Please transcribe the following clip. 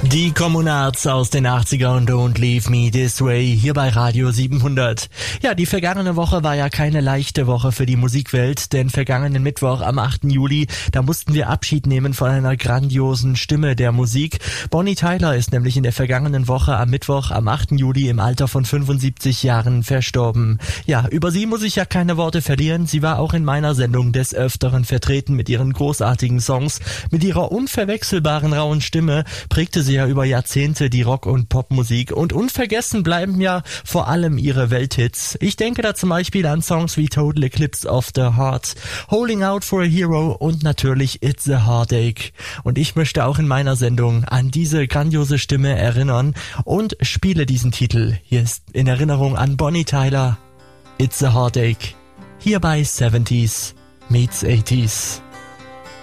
Die Communards aus den 80er und Don't Leave Me This Way hier bei Radio 700. Ja, die vergangene Woche war ja keine leichte Woche für die Musikwelt, denn vergangenen Mittwoch am 8. Juli, da mussten wir Abschied nehmen von einer grandiosen Stimme der Musik. Bonnie Tyler ist nämlich in der vergangenen Woche am Mittwoch am 8. Juli im Alter von 75 Jahren verstorben. Ja, über sie muss ich ja keine Worte verlieren. Sie war auch in meiner Sendung des Öfteren vertreten mit ihren großartigen Songs. Mit ihrer unverwechselbaren rauen Stimme prägte sie ja über Jahrzehnte die Rock- und Popmusik und unvergessen bleiben ja vor allem ihre Welthits. Ich denke da zum Beispiel an Songs wie Total Eclipse of the Heart, Holding Out for a Hero und natürlich It's a Heartache. Und ich möchte auch in meiner Sendung an diese grandiose Stimme erinnern und spiele diesen Titel. Hier ist in Erinnerung an Bonnie Tyler, It's a Heartache, hier bei 70s meets 80s.